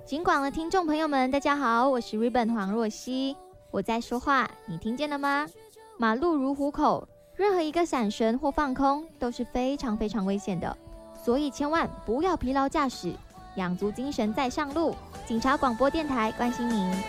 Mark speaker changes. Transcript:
Speaker 1: 警广的听众朋友们，大家好，我是 Ribbon 黄若曦，我在说话，你听见了吗？马路如虎口，任何一个闪神或放空都是非常危险的，所以千万不要疲劳驾驶，养足精神再上路。警察广播电台关心您。